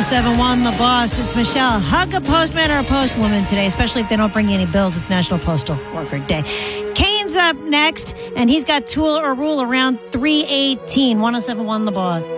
1071 The Boss. It's Michelle. Hug a postman or a postwoman today, especially if they don't bring you any bills. It's National Postal Worker Day. Kane's up next, and he's got Tool or Rule around 3:18. 1071 The Boss.